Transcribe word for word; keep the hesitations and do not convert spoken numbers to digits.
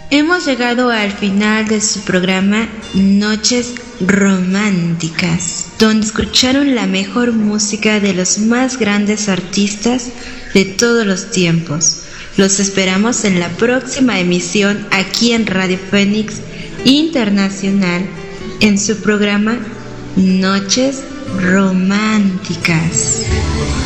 Hemos llegado al final de su programa Noches Románticas, donde escucharon la mejor música de los más grandes artistas de todos los tiempos. Los esperamos en la próxima emisión aquí en Radio Fénix Internacional, en su programa Noches Románticas.